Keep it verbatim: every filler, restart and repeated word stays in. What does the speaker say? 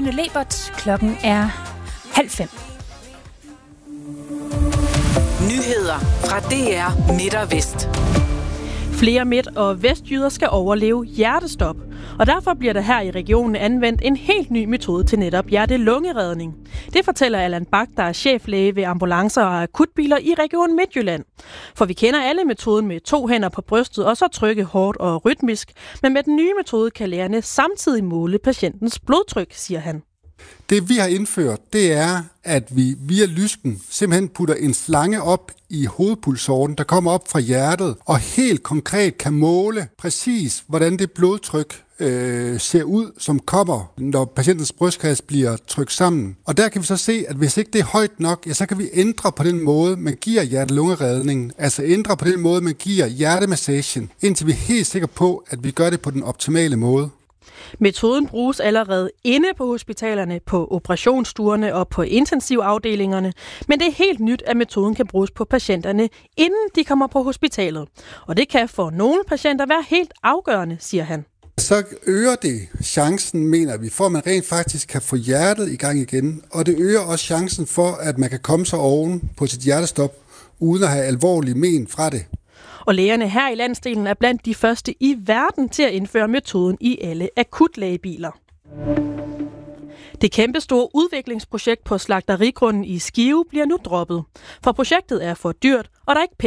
Lone Lebert. Klokken er halv fem. Nyheder fra D R Midt og Vest. Flere midt- og vestjyder skal overleve hjertestop, og derfor bliver der her i regionen anvendt en helt ny metode til netop hjerte-lungeredning. Det fortæller Allan Bak, der er cheflæge ved ambulancer og akutbiler i Region Midtjylland. For vi kender alle metoden med to hænder på brystet og så trykke hårdt og rytmisk, men med den nye metode kan lægerne samtidig måle patientens blodtryk, siger han. Det vi har indført, det er, at vi via lysken simpelthen putter en slange op i hovedpulsåren, der kommer op fra hjertet, og helt konkret kan måle præcis, hvordan det blodtryk øh, ser ud, som kommer, når patientens brystkasse bliver trykt sammen. Og der kan vi så se, at hvis ikke det er højt nok, ja, så kan vi ændre på den måde, man giver hjerte-lungeredningen, altså ændre på den måde, man giver hjertemassagen, indtil vi er helt sikre på, at vi gør det på den optimale måde. Metoden bruges allerede inde på hospitalerne, på operationsstuerne og på intensivafdelingerne, men det er helt nyt, at metoden kan bruges på patienterne, inden de kommer på hospitalet. Og det kan for nogle patienter være helt afgørende, siger han. Så øger det chancen, mener vi, for at man rent faktisk kan få hjertet i gang igen, og det øger også chancen for, at man kan komme sig oven på sit hjertestop, uden at have alvorlige men fra det. Og lægerne her i landsdelen er blandt de første i verden til at indføre metoden i alle akutlægebiler. Det kæmpestore udviklingsprojekt på slagterigrunden i Skive bliver nu droppet, for projektet er for dyrt, og der er ikke